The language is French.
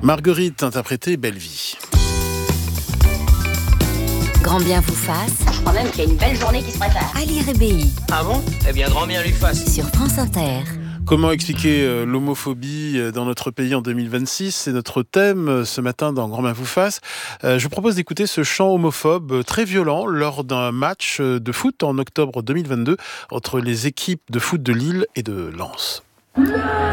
Marguerite, interprétée Belle Vie. Grand bien vous fasse. Je crois même qu'il y a une belle journée qui se prépare. Ali Rébéi. Ah bon ? Eh bien, grand bien lui fasse. Sur France Inter. Comment expliquer l'homophobie dans notre pays en 2026 ? C'est notre thème ce matin dans Grand bien vous fasse. Je vous propose d'écouter ce chant homophobe très violent lors d'un match de foot en octobre 2022 entre les équipes de foot de Lille et de Lens.